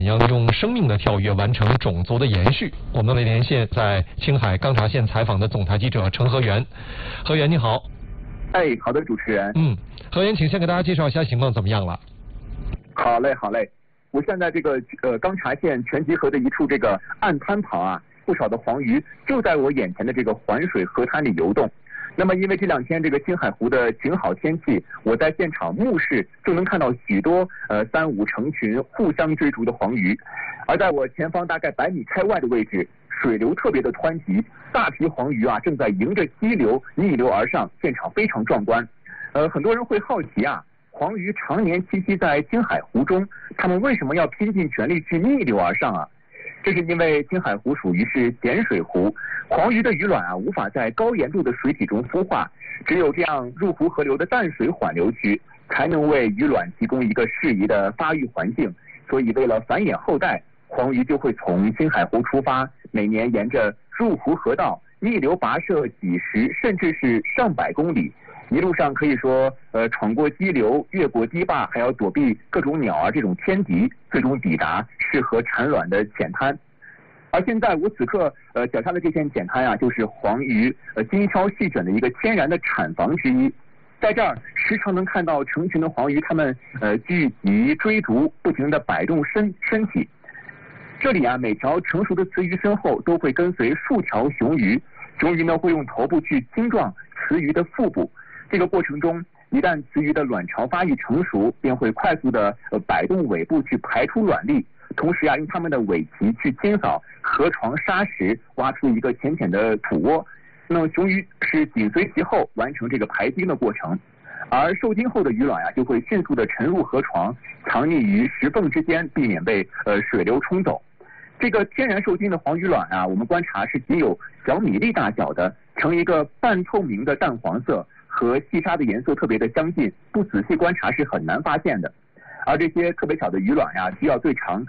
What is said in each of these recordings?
要用生命的跳跃完成种族的延续。我们来连线在青海钢察县采访的总台记者程和源。和源你好。 哎，好的，主持人。 和源，请先给大家介绍一下情况怎么样了？ 好嘞。我现在这个钢察县全集河的一处这个岸滩旁啊，不少的黄鱼就在我眼前的这个环水河滩里游动。那么因为这两天这个青海湖的晴好天气，我在现场目视就能看到许多3、5成群互相追逐的黄鱼。而在我前方大概100米开外的位置，水流特别的湍急，大批黄鱼啊正在迎着激流逆流而上，现场非常壮观。很多人会好奇啊，黄鱼常年栖息在青海湖中，它们为什么要拼尽全力去逆流而上啊？这是因为青海湖属于是咸水湖，黄鱼的鱼卵啊无法在高盐度的水体中孵化，只有这样入湖河流的淡水缓流区才能为鱼卵提供一个适宜的发育环境。所以为了繁衍后代，黄鱼就会从青海湖出发，每年沿着入湖河道逆流跋涉几十甚至是上百公里，一路上可以说闯过激流，越过堤坝，还要躲避各种鸟儿这种天敌，最终抵达适合产卵的浅滩。而现在我此刻脚下的这片浅滩啊，就是黄鱼精挑细选的一个天然的产房之一。在这儿时常能看到成群的黄鱼，它们聚集追逐，不停地摆动身体。这里啊，每条成熟的雌鱼身后都会跟随数条雄鱼，雄鱼呢会用头部去轻撞雌鱼的腹部。这个过程中，一旦雌鱼的卵巢发育成熟，便会快速的摆动尾部去排出卵粒，同时啊，用它们的尾鳍去清扫河床沙石，挖出一个浅浅的土窝。那么雄鱼是紧随其后完成这个排精的过程，而受精后的鱼卵啊就会迅速的沉入河床，藏匿于石缝之间，避免被水流冲走。这个天然受精的黄鱼卵啊，我们观察是仅有小米粒大小的，呈一个半透明的淡黄色，和细沙的颜色特别的相近，不仔细观察是很难发现的。而这些特别小的鱼卵呀，需要最长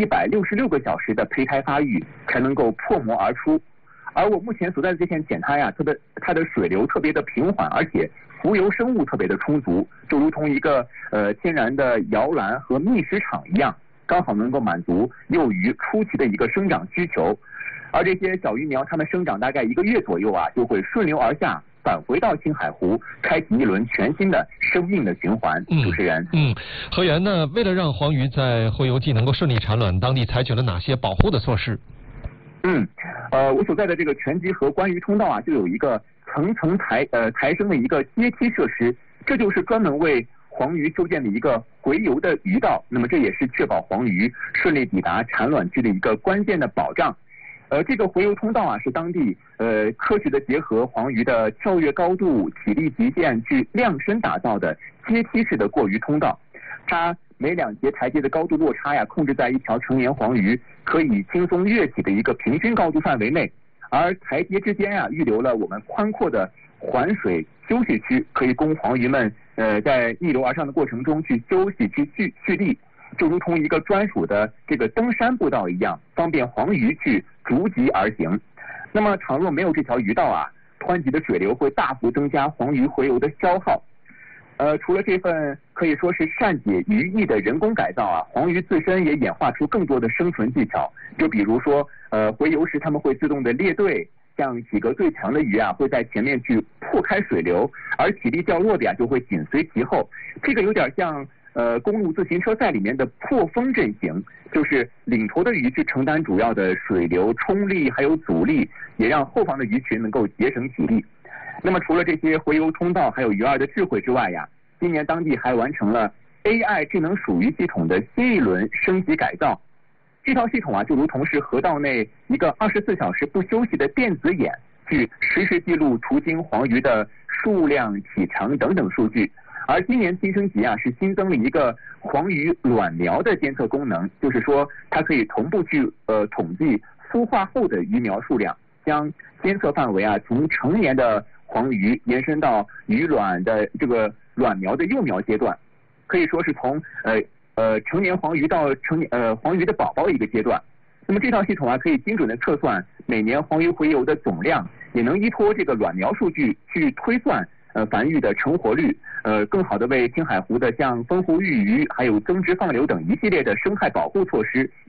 166个小时的胚胎发育才能够破膜而出。而我目前所在的这片浅滩呀，它的水流特别的平缓，而且浮游生物特别的充足，就如同一个天然的摇篮和觅食场一样，刚好能够满足幼鱼初期的一个生长需求。而这些小鱼苗，它们生长大概1个月左右啊，就会顺流而下，返回到青海湖，开启一轮全新的生命的循环。主持人， 和源呢，为了让黄鱼在洄游季能够顺利产卵，当地采取了哪些保护的措施？ 我所在的这个全集河观鱼通道啊，就有一个层层抬升的一个阶梯设施，这就是专门为黄鱼修建的一个洄游的鱼道。那么这也是确保黄鱼顺利抵达产卵区的一个关键的保障。这个洄游通道啊，是当地科学的结合黄鱼的跳跃高度、体力极限去量身打造的阶梯式的过鱼通道。它每2节台阶的高度落差呀，控制在一条成年黄鱼可以轻松跃起的一个平均高度范围内，而台阶之间啊，预留了我们宽阔的环水休息区，可以供黄鱼们在逆流而上的过程中去休息、去蓄力，就如同一个专属的这个登山步道一样，方便黄鱼去逐级而行。那么倘若没有这条鱼道啊，湍急的水流会大幅增加黄鱼洄游的消耗。除了这份可以说是善解鱼意的人工改造啊，黄鱼自身也演化出更多的生存技巧。就比如说，洄游时他们会自动的列队，像体格最强的鱼啊，会在前面去破开水流，而体力较弱的呀就会紧随其后。这个有点像公路自行车赛里面的破风阵型，就是领头的鱼去承担主要的水流冲力还有阻力，也让后方的鱼群能够节省体力。那么除了这些洄游通道还有鱼儿的智慧之外呀，今年当地还完成了 AI 智能鼠鱼系统的新一轮升级改造。这套系统啊，就如同是河道内一个24小时不休息的电子眼，去实时记录途经黄鱼的数量、体长等等数据。而今年新升级啊，是新增了一个黄鱼卵苗的监测功能，就是说它可以同步去统计孵化后的鱼苗数量，将监测范围啊从成年的黄鱼延伸到鱼卵的这个卵苗的幼苗阶段，可以说是从成年黄鱼到黄鱼的宝宝一个阶段。那么这套系统啊，可以精准的测算每年黄鱼洄游的总量，也能依托这个卵苗数据去推算繁育的成活率，更好的为青海湖的像丰湖育鱼，还有增殖放流等一系列的生态保护措施